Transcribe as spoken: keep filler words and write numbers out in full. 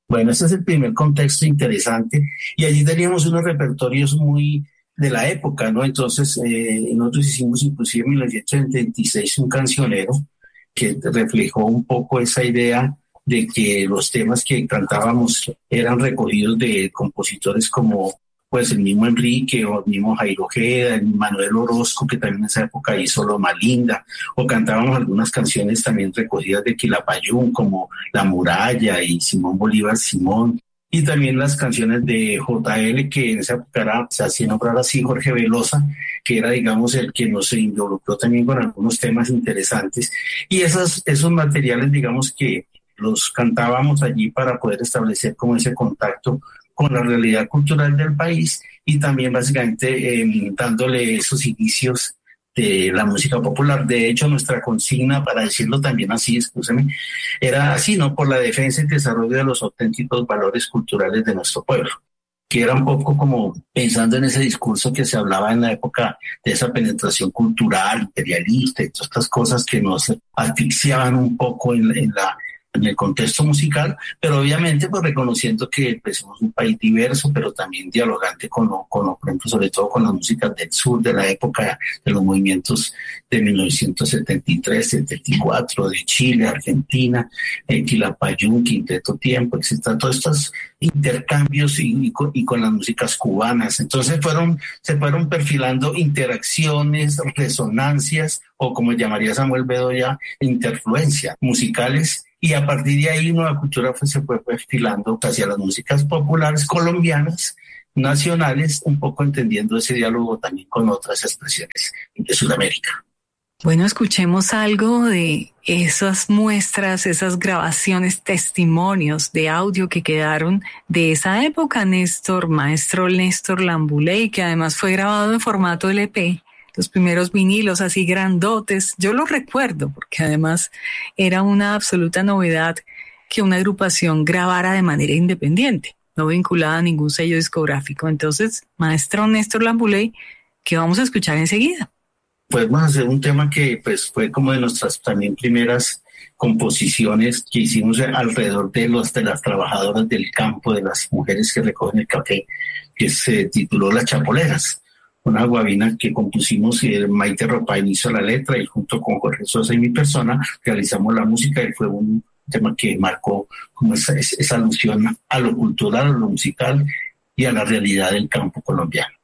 Bueno, ese es el primer contexto interesante y allí teníamos unos repertorios muy de la época, ¿no? Entonces, eh, nosotros hicimos inclusive en mil novecientos setenta y seis un cancionero que reflejó un poco esa idea de que los temas que cantábamos eran recogidos de compositores como pues el mismo Enrique o el mismo Jairo Ojeda, el Manuel Orozco, que también en esa época hizo Loma Linda, o cantábamos algunas canciones también recogidas de Quilapayún, como La Muralla y Simón Bolívar Simón, y también las canciones de J L, que en esa época era, se hacía nombrar así, Jorge Velosa, que era, digamos, el que nos involucró también con algunos temas interesantes, y esos, esos materiales, digamos, que los cantábamos allí para poder establecer como ese contacto con la realidad cultural del país y también básicamente eh, dándole esos inicios de la música popular. De hecho, nuestra consigna, para decirlo también así, escúchame, era así, ¿no? Por la defensa y desarrollo de los auténticos valores culturales de nuestro pueblo, que era un poco como pensando en ese discurso que se hablaba en la época de esa penetración cultural, imperialista y todas estas cosas que nos asfixiaban un poco en, en la en el contexto musical, pero obviamente pues reconociendo que pues, somos un país diverso, pero también dialogante con, lo, con lo, por ejemplo, sobre todo con las músicas del sur, de la época de los movimientos de mil novecientos setenta y tres, setenta y cuatro, de Chile, Argentina, eh, Quilapayún, Quinteto Tiempo, etcétera, todos estos intercambios y, y, con, y con las músicas cubanas. Entonces fueron, se fueron perfilando interacciones, resonancias, o como llamaría Samuel Bedoya, interfluencias musicales. Y a partir de ahí Nueva Cultura pues, se fue perfilando hacia las músicas populares colombianas, nacionales, un poco entendiendo ese diálogo también con otras expresiones de Sudamérica. Bueno, escuchemos algo de esas muestras, esas grabaciones, testimonios de audio que quedaron de esa época, Néstor, maestro Néstor Lambuley, que además fue grabado en formato L P. Los primeros vinilos así grandotes, yo los recuerdo porque además era una absoluta novedad que una agrupación grabara de manera independiente, no vinculada a ningún sello discográfico. Entonces, maestro Néstor Lambuley, ¿qué vamos a escuchar enseguida? Podemos hacer un tema que pues fue como de nuestras también primeras composiciones que hicimos alrededor de, los, de las trabajadoras del campo, de las mujeres que recogen el café, que se tituló Las Chapoleras. Una guabina que compusimos y Maite Ropain hizo la letra y junto con Jorge Sosa y mi persona realizamos la música y fue un tema que marcó como esa, esa alusión a lo cultural, a lo musical y a la realidad del campo colombiano.